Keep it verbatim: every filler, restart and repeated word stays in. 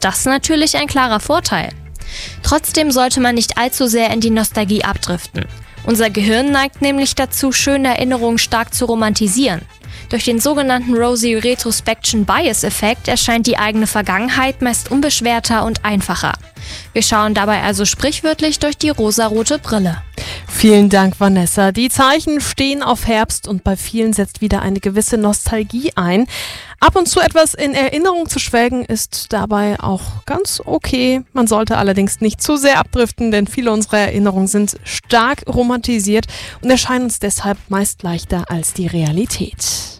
das natürlich ein klarer Vorteil. Trotzdem sollte man nicht allzu sehr in die Nostalgie abdriften. Unser Gehirn neigt nämlich dazu, schöne Erinnerungen stark zu romantisieren. Durch den sogenannten Rosy Retrospection Bias Effekt erscheint die eigene Vergangenheit meist unbeschwerter und einfacher. Wir schauen dabei also sprichwörtlich durch die rosarote Brille. Vielen Dank, Vanessa. Die Zeichen stehen auf Herbst und bei vielen setzt wieder eine gewisse Nostalgie ein. Ab und zu etwas in Erinnerung zu schwelgen ist dabei auch ganz okay. Man sollte allerdings nicht zu sehr abdriften, denn viele unserer Erinnerungen sind stark romantisiert und erscheinen uns deshalb meist leichter als die Realität.